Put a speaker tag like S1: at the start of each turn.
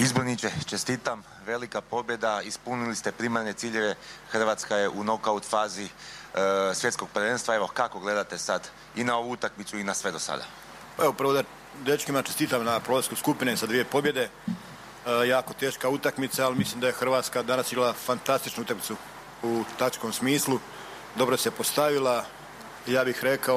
S1: Izborniče, čestitam, velika pobjeda, ispunili ste primarne ciljeve, Hrvatska je u nokaut fazi svjetskog prvenstva. Evo, kako gledate sad i na ovu utakmicu i na sve do sada?
S2: Evo, prvo da dečkima čestitam na prolasku skupine sa 2 pobjede. Jako teška utakmica, ali mislim da je Hrvatska danas igrala fantastičnu utakmicu u taktičkom smislu. Dobro se postavila, ja bih rekao